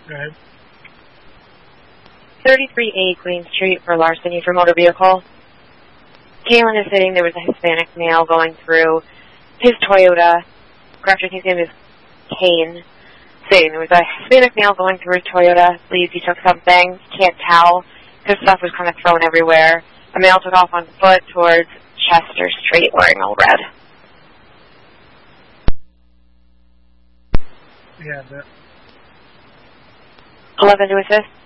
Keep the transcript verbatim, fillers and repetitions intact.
Right. thirty-three A Queen Street for larceny for motor vehicle. Kaylin is saying there was a Hispanic male going through his Toyota. Correct, I think his name is Kane. Saying there was a Hispanic male going through his Toyota. Believes he took something. Can't tell because stuff was kind of thrown everywhere. A male took off on foot towards Chester Street wearing all red. Yeah, that. eleven to assist.